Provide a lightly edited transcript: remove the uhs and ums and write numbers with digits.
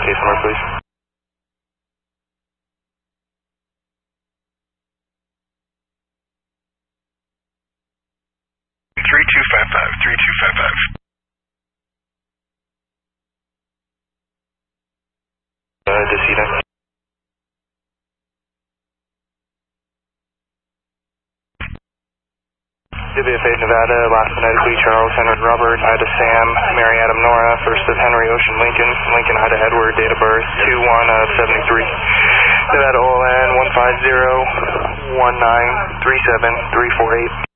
case number, please. 3255. Decedent. WFA Nevada, last United Lee Charles, Henry Robert, Ida Sam, Mary Adam Nora, first of Henry Ocean Lincoln, Lincoln Ida Edward, date of birth 2/1 of 73. Nevada OLN 150-1937-348.